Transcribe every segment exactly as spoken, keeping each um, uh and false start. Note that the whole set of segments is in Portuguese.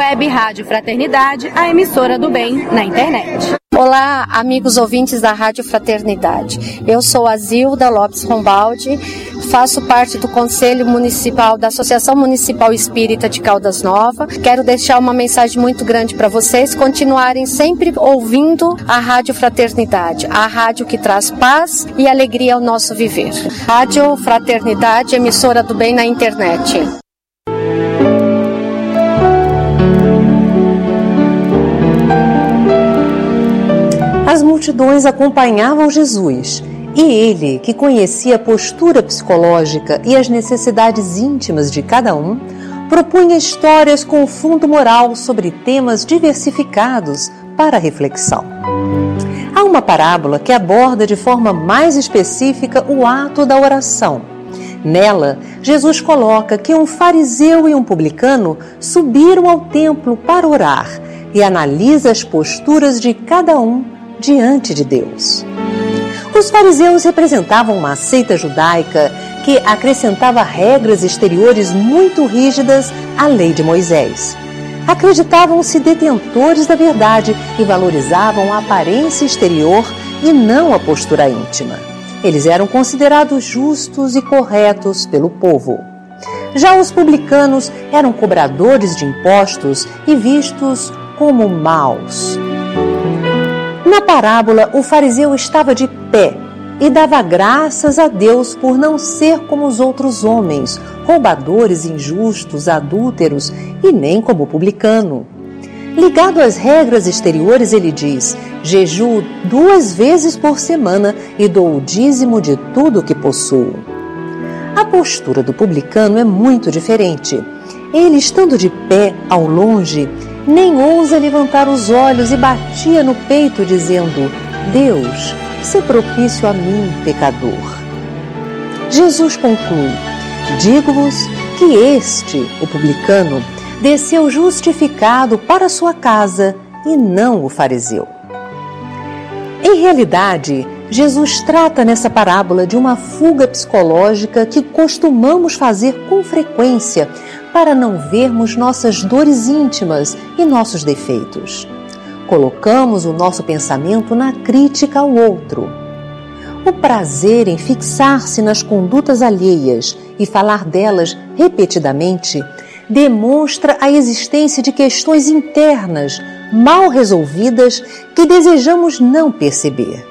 Web Rádio Fraternidade, a emissora do bem na internet. Olá, amigos ouvintes da Rádio Fraternidade. Eu sou a Zilda Lopes Rombaldi, faço parte do Conselho Municipal da Associação Municipal Espírita de Caldas Novas. Quero deixar uma mensagem muito grande para vocês continuarem sempre ouvindo a Rádio Fraternidade, a rádio que traz paz e alegria ao nosso viver. Rádio Fraternidade, emissora do bem na internet. As multidões acompanhavam Jesus e ele, que conhecia a postura psicológica e as necessidades íntimas de cada um, propunha histórias com fundo moral sobre temas diversificados para reflexão. Há uma parábola que aborda de forma mais específica o ato da oração. Nela, Jesus coloca que um fariseu e um publicano subiram ao templo para orar e analisa as posturas de cada um diante de Deus. Os fariseus representavam uma seita judaica que acrescentava regras exteriores muito rígidas à lei de Moisés. Acreditavam-se detentores da verdade e valorizavam a aparência exterior e não a postura íntima. Eles eram considerados justos e corretos pelo povo. Já os publicanos eram cobradores de impostos e vistos como maus. Na parábola, o fariseu estava de pé e dava graças a Deus por não ser como os outros homens, roubadores, injustos, adúlteros e nem como o publicano. Ligado às regras exteriores, ele diz: jejuo duas vezes por semana e dou o dízimo de tudo o que possuo. A postura do publicano é muito diferente. Ele, estando de pé ao longe, nem ousa levantar os olhos e batia no peito dizendo: Deus, sê propício a mim, pecador. Jesus conclui: digo-vos que este, o publicano, desceu justificado para sua casa e não o fariseu. Em realidade, Jesus trata nessa parábola de uma fuga psicológica que costumamos fazer com frequência para não vermos nossas dores íntimas e nossos defeitos. Colocamos o nosso pensamento na crítica ao outro. O prazer em fixar-se nas condutas alheias e falar delas repetidamente demonstra a existência de questões internas mal resolvidas que desejamos não perceber.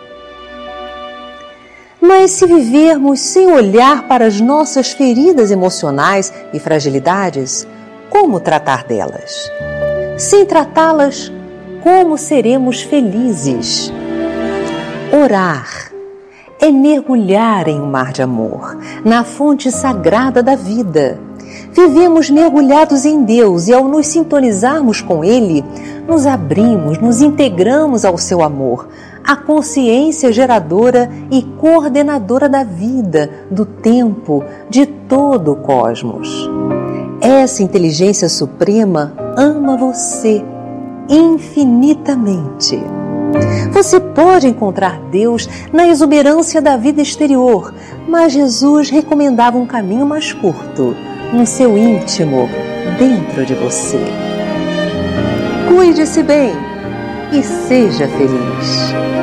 Mas se vivermos sem olhar para as nossas feridas emocionais e fragilidades, como tratar delas? Sem tratá-las, como seremos felizes? Orar é mergulhar em um mar de amor, na fonte sagrada da vida. Vivemos mergulhados em Deus e, ao nos sintonizarmos com Ele, nos abrimos, nos integramos ao seu amor, a consciência geradora e coordenadora da vida, do tempo, de todo o cosmos. Essa inteligência suprema ama você infinitamente. Você pode encontrar Deus na exuberância da vida exterior, mas Jesus recomendava um caminho mais curto, no seu íntimo, dentro de você. Cuide-se bem e seja feliz.